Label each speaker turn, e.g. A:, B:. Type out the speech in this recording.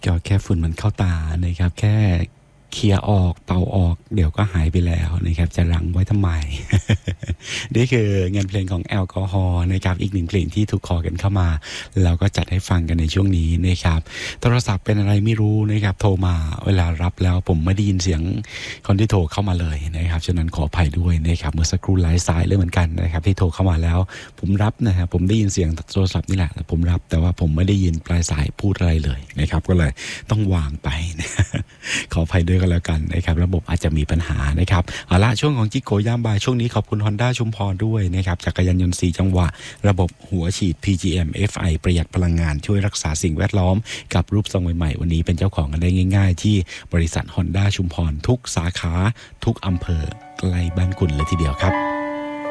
A: ก็แค่ฝุ่นมันเข้าตานะครับแค่เคลียร์ออกเป่าออกเดี๋ยวก็หายไปแล้วนะครับจะรั้งไว้ทำไม นี่คืองานเพลงของแอลกอฮอล์นะครับอีกหนึ่งเพลงที่ถูกคอกันเข้ามาเราก็จัดให้ฟังกันในช่วงนี้นะครับโทรศัพท์เป็นอะไรไม่รู้นะครับโทรมาเวลารับแล้วผมไม่ได้ยินเสียงคนที่โทรเข้ามาเลยนะครับฉะนั้นขออภัยด้วยนะครับเมื่อสักครู่หลายสายเลยเหมือนกันนะครับที่โทรเข้ามาแล้วผมรับนะครับผมได้ยินเสียงโทรศัพท์นี่แหละผมรับแต่ว่าผมไม่ได้ยินปลายสายพูดอะไรเลยนะครับก็เลยต้องวางไปนะขออภัยด้วยกันแล้วกันนะครับระบบอาจจะมีปัญหานะครับเอาละช่วงของจิโกย่ามบ่ายช่วงนี้ขอบคุณ Honda ชุมพรด้วยนะครับจักรยานยนต์4จังหวะระบบหัวฉีด PGM FI ประหยัดพลังงานช่วยรักษาสิ่งแวดล้อมกับรูปทรงใหม่ๆวันนี้เป็นเจ้าของกันได้ง่ายๆที่บริษัท Honda ชุมพรทุกสาขาทุกอำเภอใกล้บ้านคุณเลยทีเดียวครับ